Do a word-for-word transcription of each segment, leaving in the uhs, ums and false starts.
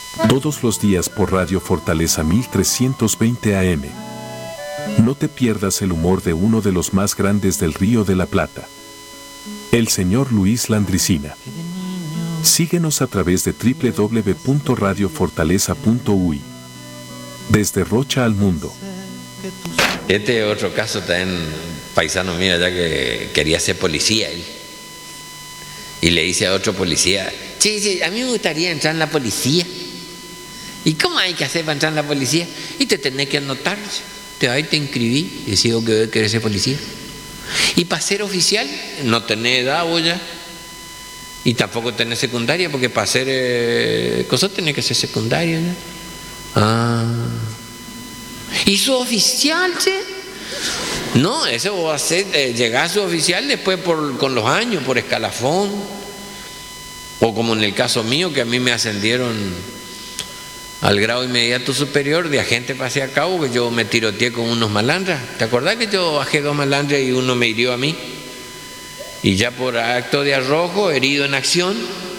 Todos los días por Radio Fortaleza mil trescientos veinte A M. No te pierdas el humor de uno de los más grandes del Río de la Plata, el señor Luis Landricina. Síguenos a través de doble u doble u doble u punto radio fortaleza punto u i. Desde Rocha al mundo. Este es otro caso también, paisano mío, ya que quería ser policía él. Y le dice a otro policía: che, che, a mí me gustaría entrar en la policía. ¿Y cómo hay que hacer para entrar en la policía? Y te tenés que anotar. Te ahí te inscribí y decido que querés ser policía. Y para ser oficial no tenés edad vos ya. Y tampoco tenés secundaria, porque para ser eh, cosas tenés que ser secundaria ya. Ah. ¿Y su oficial, che? No, eso vos vas a hacer, eh, llegar a su oficial después por, con los años, por escalafón. O como en el caso mío, que a mí me ascendieron al grado inmediato superior de agente pasé a cabo, que yo me tiroteé con unos malandras. ¿Te acordás que yo bajé dos malandras y uno me hirió a mí? Y ya por acto de arrojo, herido en acción,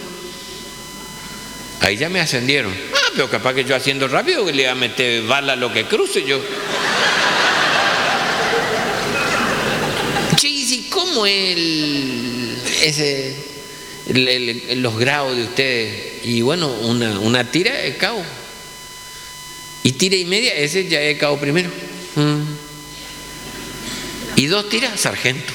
ahí ya me ascendieron. Ah, pero capaz que yo haciendo rápido que le iba a meter bala a lo que cruce yo. Che, ¿y cómo el, ese, el, el, los grados de ustedes? Y bueno, una, una tira de cabo. Y tira y media, ese ya es cabo primero. Mm. Y dos tiras, sargento.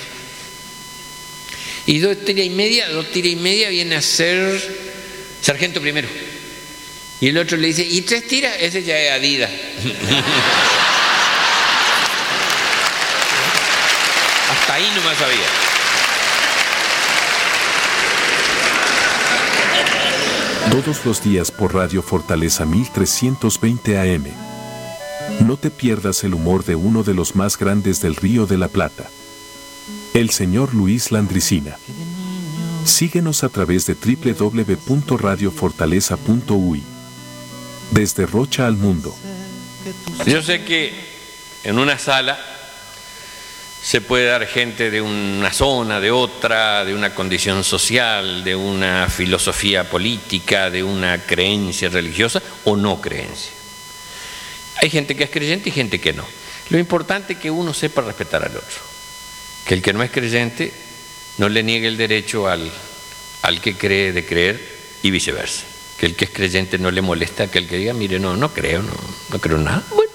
Y dos tiras y media, dos tiras y media viene a ser sargento primero. Y el otro le dice: y tres tiras, ese ya es Adidas. Hasta ahí no más sabía. Todos los días por Radio Fortaleza mil trescientos veinte A M. No te pierdas el humor de uno de los más grandes del Río de la Plata, el señor Luis Landricina. Síguenos a través de doble u doble u doble u punto radio fortaleza punto u i. Desde Rocha al mundo. Yo sé que en una sala se puede dar gente de una zona, de otra, de una condición social, de una filosofía política, de una creencia religiosa o no creencia. Hay gente que es creyente y gente que no. Lo importante es que uno sepa respetar al otro. Que el que no es creyente no le niegue el derecho al, al que cree de creer y viceversa. Que el que es creyente no le molesta que el que diga: mire, no, no creo, no, no creo nada. Bueno.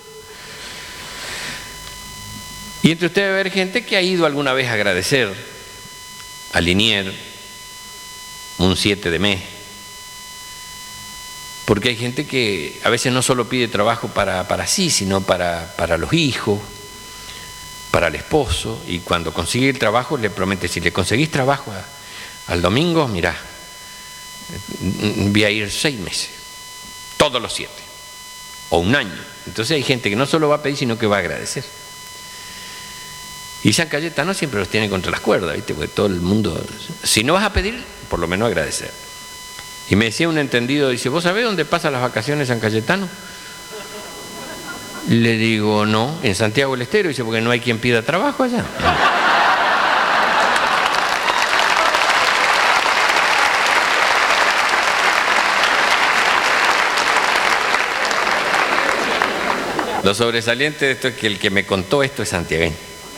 Y entre ustedes va a haber gente que ha ido alguna vez a agradecer a Linier un siete de mes. Porque hay gente que a veces no solo pide trabajo para, para sí, sino para, para los hijos, para el esposo, y cuando consigue el trabajo le promete: si le conseguís trabajo a, al domingo, mirá, voy a ir seis meses, todos los siete, o un año. Entonces hay gente que no solo va a pedir, sino que va a agradecer. Y San Cayetano siempre los tiene contra las cuerdas, ¿viste? Porque todo el mundo, si no vas a pedir, por lo menos agradecer. Y me decía un entendido, dice: ¿vos sabés dónde pasan las vacaciones San Cayetano? Le digo: no, en Santiago del Estero. Dice: porque no hay quien pida trabajo allá. Lo sobresaliente de esto es que el que me contó esto es santiagueño.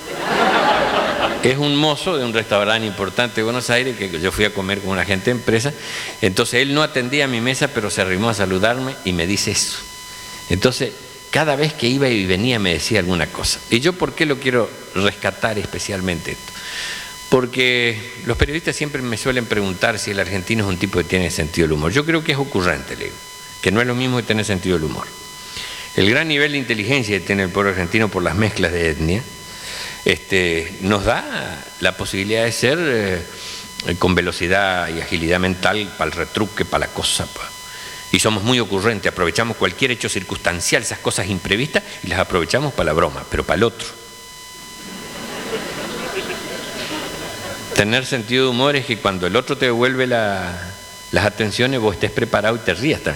Es un mozo de un restaurante importante de Buenos Aires, que yo fui a comer con una gente de empresa. Entonces él no atendía a mi mesa, pero se arrimó a saludarme y me dice eso. Entonces, cada vez que iba y venía me decía alguna cosa. ¿Y yo por qué lo quiero rescatar especialmente esto? Porque los periodistas siempre me suelen preguntar si el argentino es un tipo que tiene sentido del humor. Yo creo que es ocurrente, le digo, que no es lo mismo que tener sentido del humor. El gran nivel de inteligencia que tiene el pueblo argentino por las mezclas de etnia este, nos da la posibilidad de ser eh, con velocidad y agilidad mental para el retruque, para la cosa. Pa. Y somos muy ocurrentes, aprovechamos cualquier hecho circunstancial, esas cosas imprevistas, y las aprovechamos para la broma, pero para el otro. Tener sentido de humor es que cuando el otro te devuelve la, las atenciones, vos estés preparado y te rías también.